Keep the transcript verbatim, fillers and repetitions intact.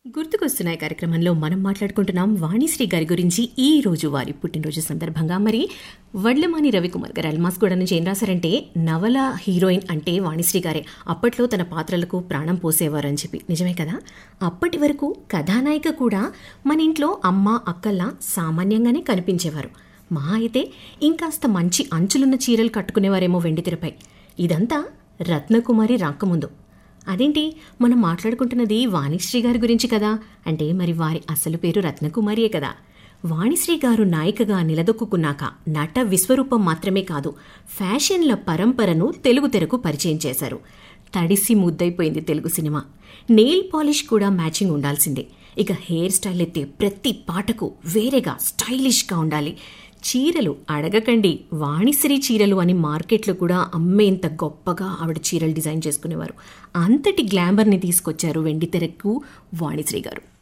గుర్తుకొస్తున్నాయి కార్యక్రమంలో మనం మాట్లాడుకుంటున్నాం వాణిశ్రీ గారి గురించి. ఈ రోజు వారి పుట్టినరోజు సందర్భంగా మరి వడ్లమాని రవికుమార్ గారు అల్మాస్ కూడా నుంచి ఏం రాశారంటే, నవల హీరోయిన్ అంటే వాణిశ్రీ గారే. అప్పట్లో తన పాత్రలకు ప్రాణం పోసేవారు అని చెప్పి. నిజమే కదా. అప్పటి వరకు కథానాయిక కూడా మన ఇంట్లో అమ్మ అక్కల్లా సామాన్యంగానే కనిపించేవారు. మహా అయితే ఇంకాస్త మంచి అంచులున్న చీరలు కట్టుకునేవారేమో వెండితెరపై. ఇదంతా రత్నకుమారి రాకముందు. అదేంటి మనం మాట్లాడుకుంటున్నది వాణిశ్రీ గారి గురించి కదా అంటే, మరి వారి అసలు పేరు రత్నకుమారియే కదా. వాణిశ్రీ గారు నాయికగా నిలదొక్కున్నాక నట విశ్వరూపం మాత్రమే కాదు, ఫ్యాషన్ల పరంపరను తెలుగు తెరకు పరిచయం చేశారు. తడిసి ముద్దైపోయింది తెలుగు సినిమా. నెయిల్ పాలిష్ కూడా మ్యాచింగ్ ఉండాల్సిందే. ఇక హెయిర్ స్టైల్ అయితే ప్రతి పాటకు వేరేగా స్టైలిష్గా ఉండాలి. చీరలు అడగకండి, వాణిశ్రీ చీరలు అని మార్కెట్లో కూడా అమ్మేంత గొప్పగా ఆవిడ చీరలు డిజైన్ చేసుకునేవారు. అంతటి గ్లామర్ని తీసుకొచ్చారు వెండితెరకు వాణిశ్రీ గారు.